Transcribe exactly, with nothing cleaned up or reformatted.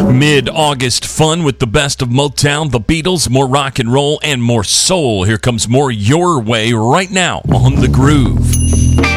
Mid-August fun with the best of Motown, the Beatles, more rock and roll, and more soul. Here comes more your way right now on The Groove.